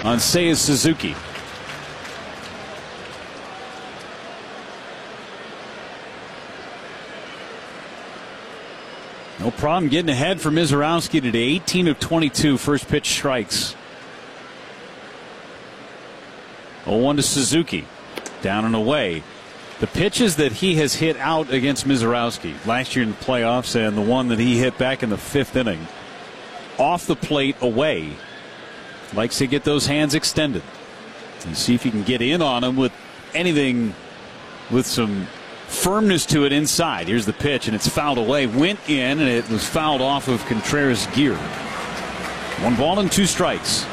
on Seiya Suzuki. No problem getting ahead for Mizorowski today. 18 of 22 first pitch strikes. 0-1 to Suzuki. Down and away. The pitches that he has hit out against Mizorowski last year in the playoffs and the one that he hit back in the 5th inning. Off the plate away. Likes to get those hands extended. And see if you can get in on him with anything with some firmness to it inside. Here's the pitch, and it's fouled away. Went in, and it was fouled off of Contreras' gear. 1 ball and 2 strikes.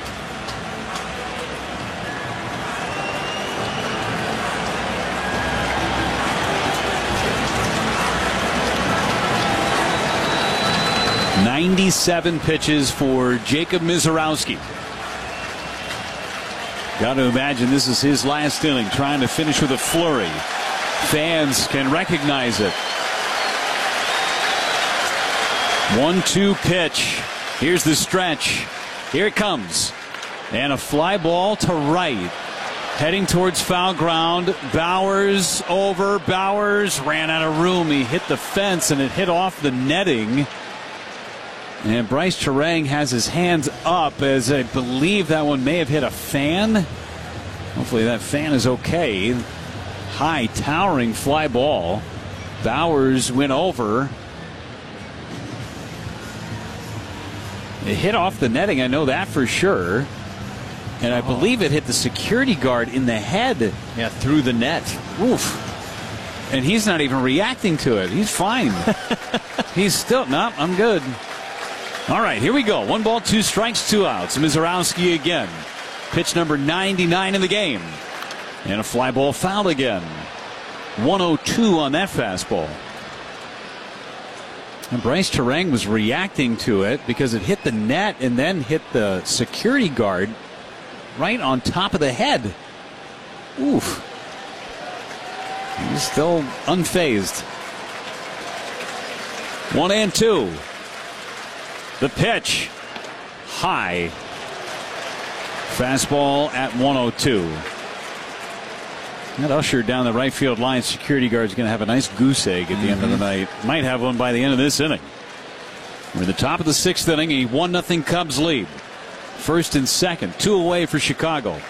"97 pitches for Jacob Mizorowski." Got to imagine this is his last inning, trying to finish with a flurry. Fans can recognize it. 1-2 pitch. Here's the stretch. Here it comes. And a fly ball to right. Heading towards foul ground. Bauers over. Bauers ran out of room. He hit the fence and it hit off the netting. And Bryce Turang has his hands up, as I believe that one may have hit a fan. Hopefully that fan is okay. High, towering fly ball. Bauers went over. It hit off the netting, I know that for sure. And I believe it hit the security guard in the head. Yeah, through the net. Oof. And he's not even reacting to it. He's fine. He's still, no, I'm good. All right, here we go. 1 ball, 2 strikes, 2 outs. Mizorowski again. Pitch number 99 in the game. And a fly ball fouled again. 102 on that fastball. And Bryce Turang was reacting to it because it hit the net and then hit the security guard right on top of the head. Oof. He's still unfazed. 1-2. The pitch. High. Fastball at 102. That usher down the right field line. Security guard's going to have a nice goose egg at the end of the night. Might have one by the end of this inning. We're at the top of the 6th inning. A 1-0 Cubs lead. First and second. 2 away for Chicago.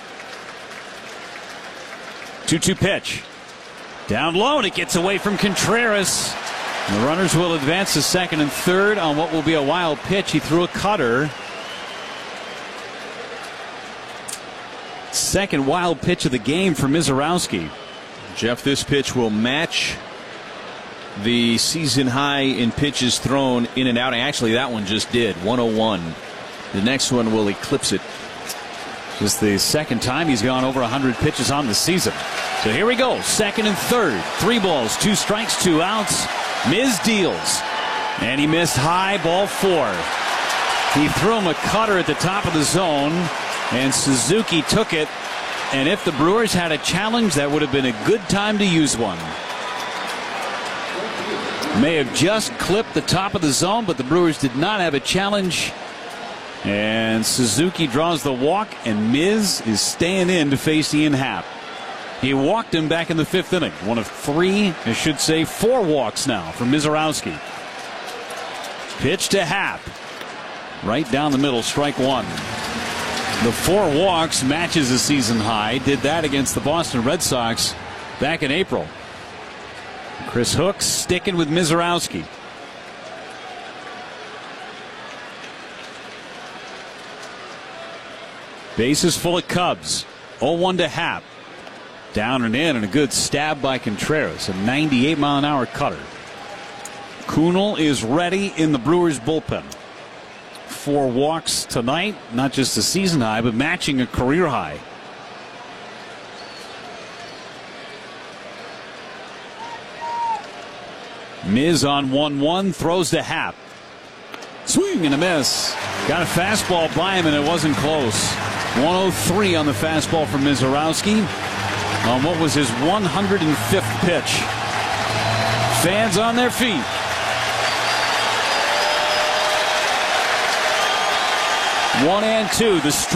2-2 pitch. Down low, and it gets away from Contreras. The runners will advance to second and third on what will be a wild pitch. He threw a cutter. Second wild pitch of the game for Mizorowski. Jeff, this pitch will match the season high in pitches thrown in and out. Actually, that one just did. 101. The next one will eclipse it. Just the second time he's gone over 100 pitches on the season. So here we go. Second and third. 3 balls, 2 strikes, 2 outs. Miz deals. And he missed high, ball 4. He threw him a cutter at the top of the zone. And Suzuki took it. And if the Brewers had a challenge, that would have been a good time to use one. May have just clipped the top of the zone, but the Brewers did not have a challenge. And Suzuki draws the walk, and Miz is staying in to face Ian Happ. He walked him back in the 5th inning. One of 3, I should say 4 walks now from Mizorowski. Pitch to Happ. Right down the middle, strike 1. The 4 walks matches the season high. Did that against the Boston Red Sox back in April. Chris Hooks sticking with Mizorowski. Bases full of Cubs. 0-1 to Happ. Down and in, and a good stab by Contreras. A 98-mile-an-hour cutter. Kunal is ready in the Brewers bullpen. 4 walks tonight, not just a season high, but matching a career high. Miz on 1-1, throws to Happ. Swing and a miss. Got a fastball by him, and it wasn't close. 103 on the fastball from Mizorowski on what was his 105th pitch. Fans on their feet. 1-2. The